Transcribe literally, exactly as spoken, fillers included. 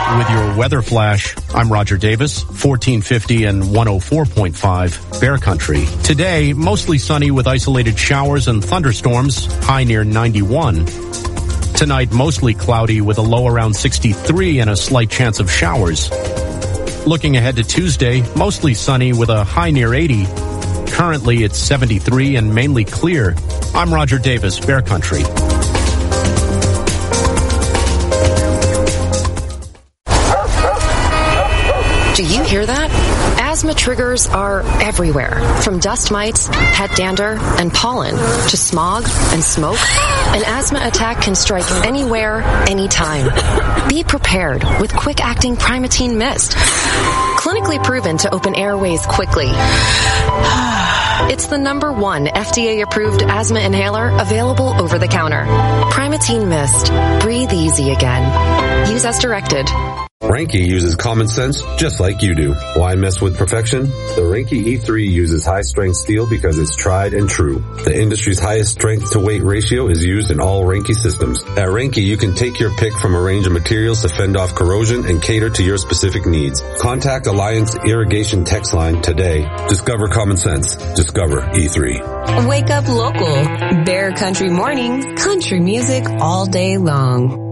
With your weather flash, I'm Roger Davis, fourteen fifty and one oh four point five Bear Country. Today, mostly sunny with isolated showers and thunderstorms, high near ninety-one. Tonight, mostly cloudy with a low around sixty-three and a slight chance of showers. Looking ahead to Tuesday, mostly sunny with a high near eighty. Currently, it's seventy-three and mainly clear. I'm Roger Davis, Bear Country. Do you hear that? Asthma triggers are everywhere, from dust mites, pet dander, and pollen, to smog and smoke. An asthma attack can strike anywhere, anytime. Be prepared with quick-acting Primatene Mist. Clinically proven to open airways quickly. It's the number one F D A-approved asthma inhaler available over the counter. Primatene Mist. Breathe easy again. Use as directed. Reinke uses common sense just like you do. Why mess with perfection? The Reinke E three uses high-strength steel because it's tried and true. The industry's highest strength-to-weight ratio is used in all Reinke systems. At Reinke, you can take your pick from a range of materials to fend off corrosion and cater to your specific needs. Contact Alliance Irrigation text line today. Discover common sense. Discover E three. Wake up local. Bear Country mornings. Country music all day long.